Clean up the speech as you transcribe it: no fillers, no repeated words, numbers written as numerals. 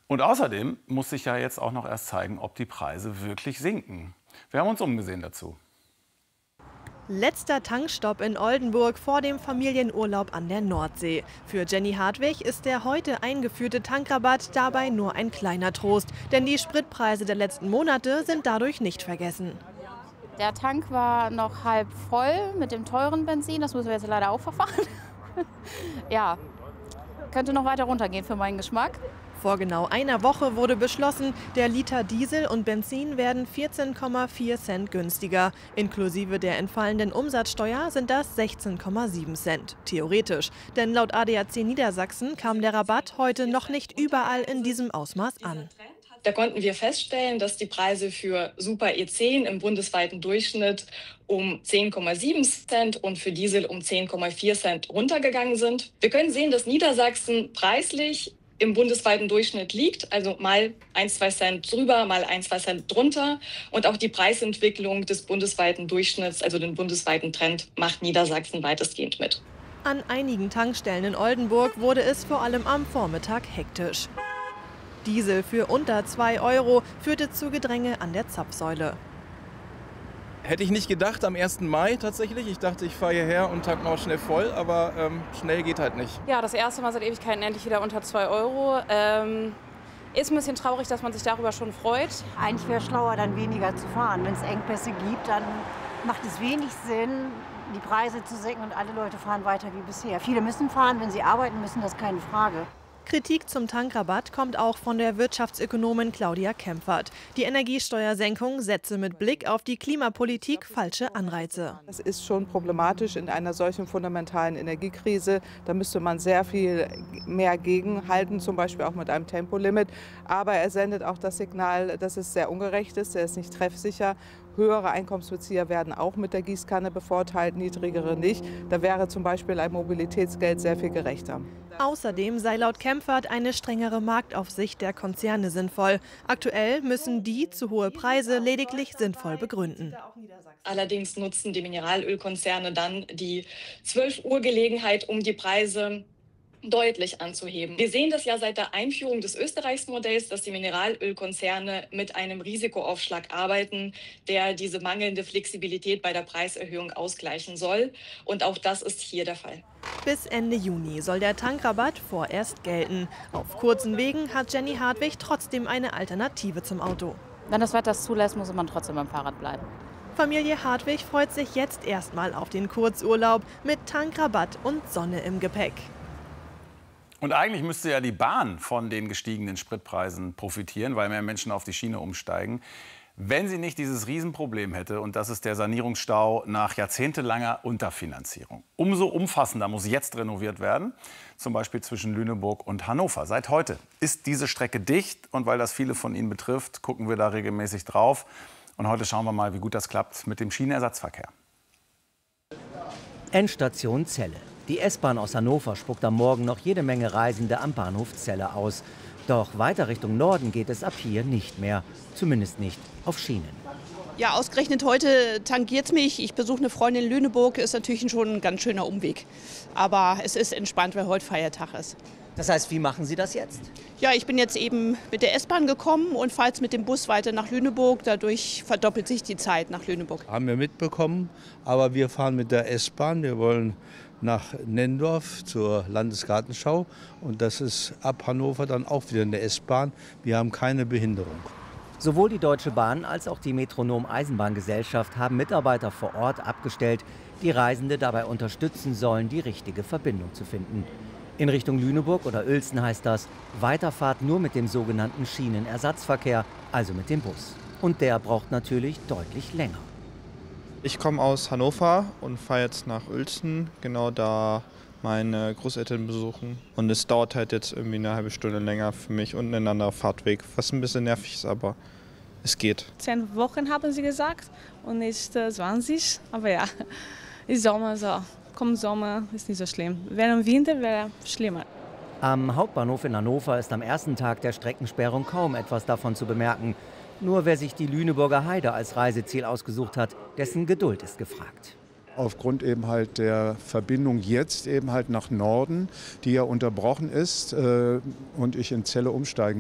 Und außerdem muss sich ja jetzt auch noch erst zeigen, ob die Preise wirklich sinken. Wir haben uns umgesehen dazu. Letzter Tankstopp in Oldenburg vor dem Familienurlaub an der Nordsee. Für Jenny Hartwig ist der heute eingeführte Tankrabatt dabei nur ein kleiner Trost. Denn die Spritpreise der letzten Monate sind dadurch nicht vergessen. Der Tank war noch halb voll mit dem teuren Benzin. Das müssen wir jetzt leider auch verfahren. Ja, könnte noch weiter runtergehen für meinen Geschmack. Vor genau einer Woche wurde beschlossen, der Liter Diesel und Benzin werden 14,4 Cent günstiger. Inklusive der entfallenden Umsatzsteuer sind das 16,7 Cent. Theoretisch. Denn laut ADAC Niedersachsen kam der Rabatt heute noch nicht überall in diesem Ausmaß an. Da konnten wir feststellen, dass die Preise für Super E10 im bundesweiten Durchschnitt um 10,7 Cent und für Diesel um 10,4 Cent runtergegangen sind. Wir können sehen, dass Niedersachsen preislich im bundesweiten Durchschnitt liegt, also mal 1-2 Cent drüber, mal 1-2 Cent drunter. Und auch die Preisentwicklung des bundesweiten Durchschnitts, also den bundesweiten Trend, macht Niedersachsen weitestgehend mit. An einigen Tankstellen in Oldenburg wurde es vor allem am Vormittag hektisch. Diesel für unter 2 € führte zu Gedränge an der Zapfsäule. Hätte ich nicht gedacht am 1. Mai tatsächlich. Ich dachte, ich fahre hierher und tanke mal schnell voll, aber schnell geht halt nicht. Ja, das erste Mal seit Ewigkeiten endlich wieder unter 2 €. Ist ein bisschen traurig, dass man sich darüber schon freut. Eigentlich wäre es schlauer, dann weniger zu fahren. Wenn es Engpässe gibt, dann macht es wenig Sinn, die Preise zu senken und alle Leute fahren weiter wie bisher. Viele müssen fahren, wenn sie arbeiten müssen, das ist keine Frage. Kritik zum Tankrabatt kommt auch von der Wirtschaftsökonomin Claudia Kempfert. Die Energiesteuersenkung setze mit Blick auf die Klimapolitik falsche Anreize. Es ist schon problematisch in einer solchen fundamentalen Energiekrise. Da müsste man sehr viel mehr gegenhalten, zum Beispiel auch mit einem Tempolimit. Aber er sendet auch das Signal, dass es sehr ungerecht ist, er ist nicht treffsicher. Höhere Einkommensbezieher werden auch mit der Gießkanne bevorteilt, niedrigere nicht. Da wäre zum Beispiel ein Mobilitätsgeld sehr viel gerechter. Außerdem sei laut Kempfert eine strengere Marktaufsicht der Konzerne sinnvoll. Aktuell müssen die zu hohe Preise lediglich sinnvoll begründen. Allerdings nutzen die Mineralölkonzerne dann die 12-Uhr-Gelegenheit, um die Preise deutlich anzuheben. Wir sehen das ja seit der Einführung des Österreichs-Modells, dass die Mineralölkonzerne mit einem Risikoaufschlag arbeiten, der diese mangelnde Flexibilität bei der Preiserhöhung ausgleichen soll. Und auch das ist hier der Fall. Bis Ende Juni soll der Tankrabatt vorerst gelten. Auf kurzen Wegen hat Jenny Hartwig trotzdem eine Alternative zum Auto. Wenn das Wetter es zulässt, muss man trotzdem beim Fahrrad bleiben. Familie Hartwig freut sich jetzt erstmal auf den Kurzurlaub mit Tankrabatt und Sonne im Gepäck. Und eigentlich müsste ja die Bahn von den gestiegenen Spritpreisen profitieren, weil mehr Menschen auf die Schiene umsteigen, wenn sie nicht dieses Riesenproblem hätte. Und das ist der Sanierungsstau nach jahrzehntelanger Unterfinanzierung. Umso umfassender muss jetzt renoviert werden, zum Beispiel zwischen Lüneburg und Hannover. Seit heute ist diese Strecke dicht. Und weil das viele von Ihnen betrifft, gucken wir da regelmäßig drauf. Und heute schauen wir mal, wie gut das klappt mit dem Schienenersatzverkehr. Endstation Celle. Die S-Bahn aus Hannover spuckt am Morgen noch jede Menge Reisende am Bahnhof Celle aus. Doch weiter Richtung Norden geht es ab hier nicht mehr. Zumindest nicht auf Schienen. Ja, ausgerechnet heute tangiert es mich. Ich besuche eine Freundin in Lüneburg, ist natürlich schon ein ganz schöner Umweg. Aber es ist entspannt, weil heute Feiertag ist. Das heißt, wie machen Sie das jetzt? Ja, ich bin jetzt eben mit der S-Bahn gekommen und fahre jetzt mit dem Bus weiter nach Lüneburg. Dadurch verdoppelt sich die Zeit nach Lüneburg. Haben wir mitbekommen, aber wir fahren mit der S-Bahn. Wir wollen nach Nendorf zur Landesgartenschau und das ist ab Hannover dann auch wieder eine S-Bahn. Wir haben keine Behinderung. Sowohl die Deutsche Bahn als auch die Metronom Eisenbahngesellschaft haben Mitarbeiter vor Ort abgestellt, die Reisende dabei unterstützen sollen, die richtige Verbindung zu finden. In Richtung Lüneburg oder Uelzen heißt das Weiterfahrt nur mit dem sogenannten Schienenersatzverkehr, also mit dem Bus. Und der braucht natürlich deutlich länger. Ich komme aus Hannover und fahre jetzt nach Uelzen, genau da meine Großeltern besuchen. Und es dauert halt jetzt irgendwie eine halbe Stunde länger für mich und ein anderer Fahrtweg, was ein bisschen nervig ist, aber es geht. 10 Wochen haben sie gesagt und nicht 20, aber ja, ist Sommer so. Kommt Sommer, ist nicht so schlimm. Wäre im Winter, wäre schlimmer. Am Hauptbahnhof in Hannover ist am ersten Tag der Streckensperrung kaum etwas davon zu bemerken. Nur wer sich die Lüneburger Heide als Reiseziel ausgesucht hat, dessen Geduld ist gefragt. Aufgrund eben halt der Verbindung jetzt eben halt nach Norden, die ja unterbrochen ist und ich in Celle umsteigen